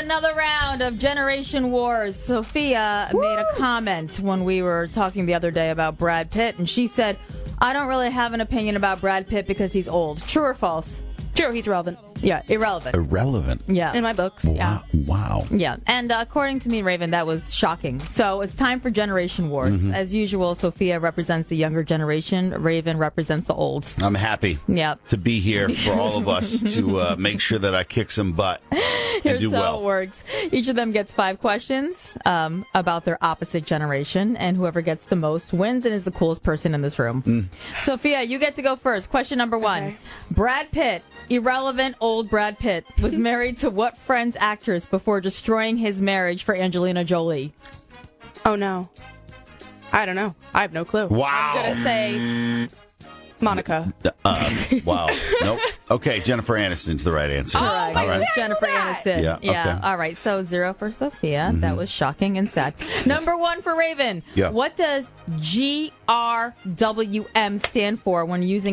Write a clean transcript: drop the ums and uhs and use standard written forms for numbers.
another round of Generation Wars. Sophia made a comment when we were talking the other day about Brad Pitt, and she said, I don't really have an opinion about Brad Pitt because he's old. True or false? True, he's relevant. Yeah, irrelevant. Irrelevant. Yeah. In my books. Wow. Wow. Yeah, and according to me, Raven, that was shocking. So it's time for Generation Wars. As usual, Sophia represents the younger generation. Raven represents the olds. I'm happy to be here for all of us to make sure that I kick some butt and Here's do how well. it works. Each of them gets 5 questions about their opposite generation, and whoever gets the most wins and is the coolest person in this room. Sophia, you get to go first. Question number 1. Okay. Brad Pitt, irrelevant old Brad Pitt, was married to what Friends actress before destroying his marriage for Angelina Jolie? Oh, no. I don't know. I have no clue. Wow. I'm going to say Monica. Wow. Nope. Okay, Jennifer Aniston's the right answer. Correct. All right. Jennifer Aniston. Yeah, okay. All right. So 0 for Sophia. That was shocking and sad. Number 1 for Raven. Yeah. What does GRWM stand for when using